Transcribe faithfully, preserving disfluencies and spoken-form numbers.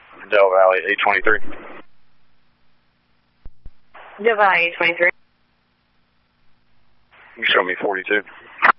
Del Valley eight twenty-three. Del Valley eight twenty-three. You show me forty-two.